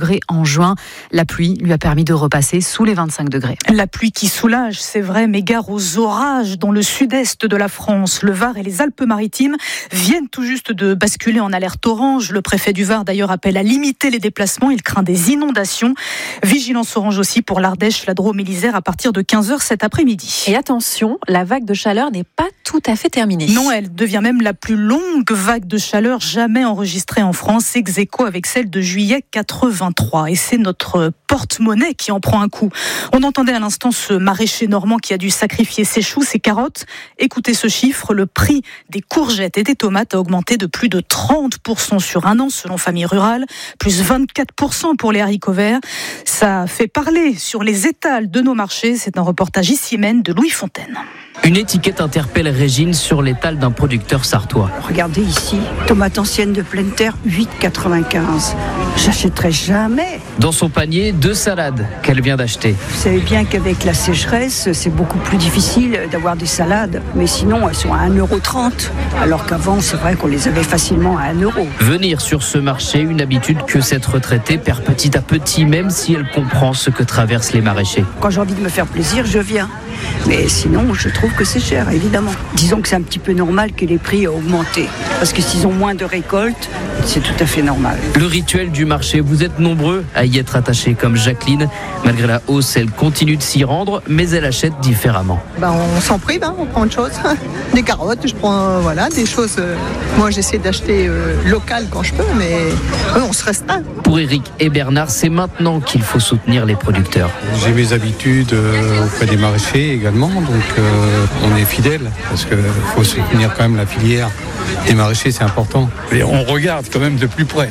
degrés en juin. La pluie lui a permis de repasser sous les 25 degrés. La pluie qui soulage, c'est vrai, mais gare aux orages dans le sud-est de la France. Le Var et les Alpes-Maritimes viennent tout juste de basculer en alerte orange. Le préfet du Var d'ailleurs appelle à limiter les déplacements. Il craint des inondations. Vigilance orange aussi pour l'Ardèche, la Drôme et l'Isère à partir de 15h cet après-midi. Et attention, la vague de chaleur n'est pas tout à fait terminée. Non, elle devient même la plus longue vague de chaleur jamais enregistrée en France, ex aequo avec celle de juillet 83. Et c'est notre porte-monnaie qui en prend un coup. On entendait à l'instant ce maraîcher normand qui a dû sacrifier ses choux, ses carottes. Écoutez ce chiffre, le prix des courgettes et des tomates a augmenté de plus de 30% sur un an selon Famille Rurale, plus 24% pour les haricots verts. Ça fait parler sur les étals de nos marchés. C'est un reportage ici même de Louis Fontaine. Une étiquette interpelle Régine sur l'étal d'un producteur sartois. Regardez ici, tomate ancienne de pleine terre, 8,95. J'achèterai jamais. Dans son panier, 2 salades qu'elle vient d'acheter. Vous savez bien qu'avec la sécheresse, c'est beaucoup plus difficile d'avoir des salades. Mais sinon, elles sont à 1,30 €. Alors qu'avant, c'est vrai qu'on les avait facilement à 1 €. Venir sur ce marché, une habitude que cette retraitée perd petit à petit, même si elle comprend ce que traversent les maraîchers. Quand j'ai envie de me faire plaisir, je viens. Mais sinon, je trouve que c'est cher, évidemment. Disons que c'est un petit peu normal que les prix aient augmenté. Parce que s'ils ont moins de récoltes, c'est tout à fait normal. Le rituel du marché, vous êtes nombreux à y être attachés, comme Jacqueline. Malgré la hausse, elle continue de s'y rendre, mais elle achète différemment. On s'en prive, on prend autre chose. Des carottes, je prends des choses. Moi, j'essaie d'acheter local quand je peux, mais on se restreint. Pour Eric et Bernard, c'est maintenant qu'il faut soutenir les producteurs. J'ai mes habitudes auprès des maraîchers également, donc on est fidèles parce qu'il faut soutenir quand même la filière des maraîchers, c'est important. Et on regarde quand même de plus près.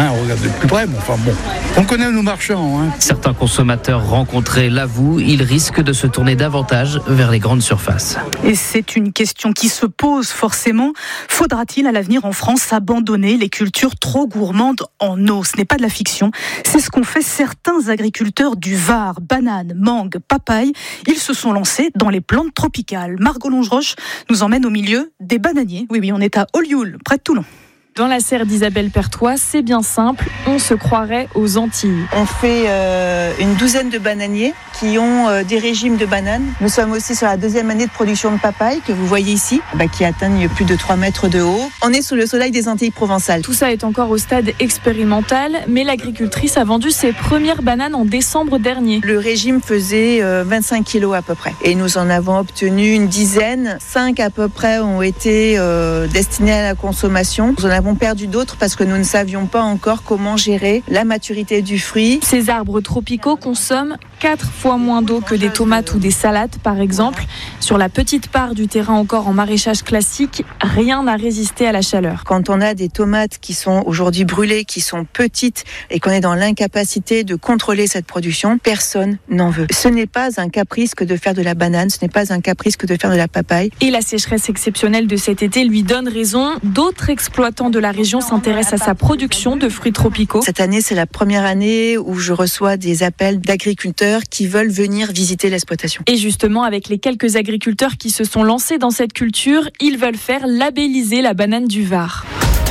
On connaît nos marchands. Certains consommateurs rencontrés l'avouent, ils risquent de se tourner davantage vers les grandes surfaces. Et c'est une question qui se pose forcément. Faudra-t-il à l'avenir en France abandonner les cultures trop gourmandes en eau ? Ce n'est pas de la fiction. C'est ce qu'ont fait certains agriculteurs du Var. Bananes, mangues, papayes. Ils se sont lancés dans les plantes tropicales. Margot Longeroche nous emmène au milieu des bananiers. Oui, on est à Olioul, près de Toulon. Dans la serre d'Isabelle Pertois, c'est bien simple, on se croirait aux Antilles. On fait une douzaine de bananiers qui ont des régimes de bananes. Nous sommes aussi sur la 2e année de production de papaye que vous voyez ici, qui atteignent plus de 3 mètres de haut. On est sous le soleil des Antilles provençales. Tout ça est encore au stade expérimental, mais l'agricultrice a vendu ses premières bananes en décembre dernier. Le régime faisait 25 kilos à peu près. Et nous en avons obtenu une dizaine. 5 à peu près ont été destinés à la consommation. Nous en avons perdu d'autres parce que nous ne savions pas encore comment gérer la maturité du fruit. Ces arbres tropicaux consomment 4 fois moins d'eau que des tomates ou des salades par exemple. Sur la petite part du terrain encore en maraîchage classique, rien n'a résisté à la chaleur. Quand on a des tomates qui sont aujourd'hui brûlées, qui sont petites et qu'on est dans l'incapacité de contrôler cette production, personne n'en veut. Ce n'est pas un caprice que de faire de la banane, ce n'est pas un caprice que de faire de la papaye. Et la sécheresse exceptionnelle de cet été lui donne raison. D'autres exploitants de la région s'intéressent à sa production de fruits tropicaux. Cette année, c'est la première année où je reçois des appels d'agriculteurs qui veulent venir visiter l'exploitation. Et justement, avec les quelques agriculteurs qui se sont lancés dans cette culture, ils veulent faire labelliser la banane du Var.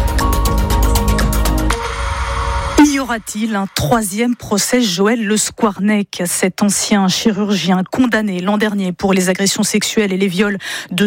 Y aura-t-il un 3e procès Joël Le Squarnec, cet ancien chirurgien condamné l'an dernier pour les agressions sexuelles et les viols de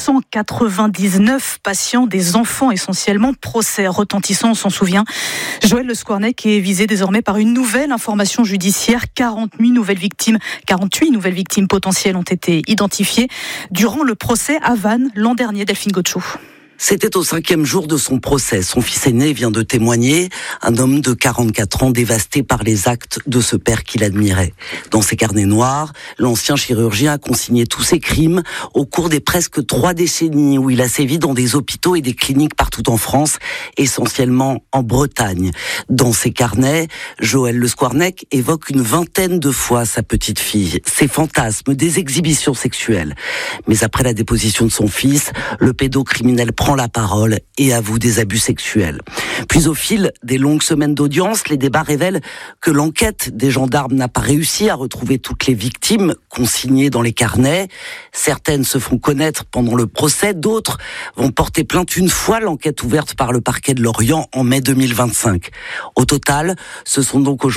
299 patients, des enfants essentiellement, procès retentissant, on s'en souvient. Joël Le Squarnec est visé désormais par une nouvelle information judiciaire. 48 nouvelles victimes potentielles ont été identifiées durant le procès à Vannes l'an dernier. Delphine Gauchou. C'était au 5e jour de son procès. Son fils aîné vient de témoigner, un homme de 44 ans dévasté par les actes de ce père qu'il admirait. Dans ses carnets noirs, l'ancien chirurgien a consigné tous ses crimes au cours des presque 3 décennies où il a sévi dans des hôpitaux et des cliniques partout en France, essentiellement en Bretagne. Dans ses carnets, Joël Le Squarnec évoque une 20aine de fois sa petite fille, ses fantasmes, des exhibitions sexuelles. Mais après la déposition de son fils, le pédocriminel prend la parole et avoue des abus sexuels. Puis au fil des longues semaines d'audience, les débats révèlent que l'enquête des gendarmes n'a pas réussi à retrouver toutes les victimes consignées dans les carnets. Certaines se font connaître pendant le procès, d'autres vont porter plainte une fois l'enquête ouverte par le parquet de Lorient en mai 2025. Au total, ce sont donc aujourd'hui